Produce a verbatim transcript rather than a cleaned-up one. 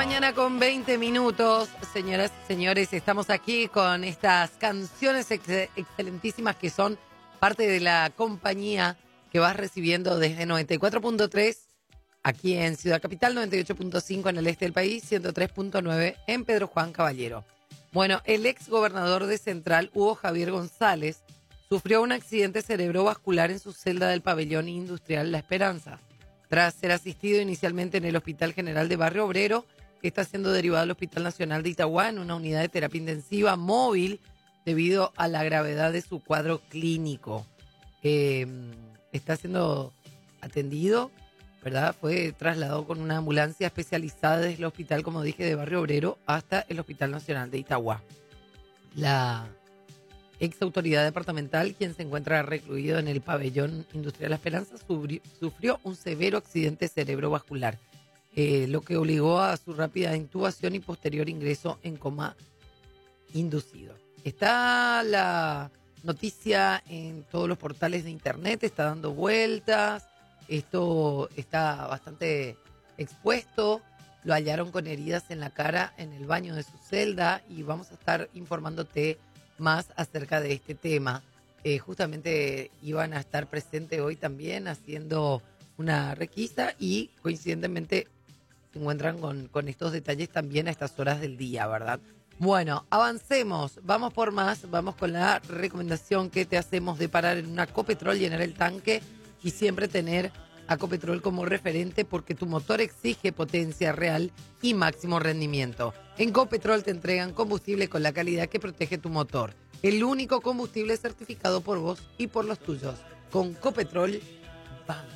mañana con veinte minutos. Señoras y señores, estamos aquí con estas canciones ex excelentísimas que son parte de la compañía que vas recibiendo desde noventa y cuatro punto tres aquí en Ciudad Capital, noventa y ocho punto cinco en el este del país, ciento tres punto nueve en Pedro Juan Caballero. Bueno, el ex gobernador de Central, Hugo Javier González, sufrió un accidente cerebrovascular en su celda del pabellón industrial La Esperanza. Tras ser asistido inicialmente en el Hospital General de Barrio Obrero, que está siendo derivado al Hospital Nacional de Itagua en una unidad de terapia intensiva móvil debido a la gravedad de su cuadro clínico. Eh, está siendo atendido, ¿verdad? Fue trasladado con una ambulancia especializada desde el hospital, como dije, de Barrio Obrero hasta el Hospital Nacional de Itagua. La ex autoridad departamental, quien se encuentra recluido en el pabellón industrial La Esperanza, sufrió un severo accidente cerebrovascular, eh, lo que obligó a su rápida intubación y posterior ingreso en coma inducido. Está la noticia en todos los portales de internet, está dando vueltas, esto está bastante expuesto, lo hallaron con heridas en la cara en el baño de su celda y vamos a estar informándote más acerca de este tema. Eh, justamente iban a estar presentes hoy también haciendo una requisa y coincidentemente se encuentran con, con estos detalles también a estas horas del día, ¿verdad? Bueno, avancemos, vamos por más, vamos con la recomendación que te hacemos de parar en una Copetrol, llenar el tanque y siempre tener a Copetrol como referente porque tu motor exige potencia real y máximo rendimiento. En Copetrol te entregan combustible con la calidad que protege tu motor. El único combustible certificado por vos y por los tuyos. Con Copetrol, ¡vamos!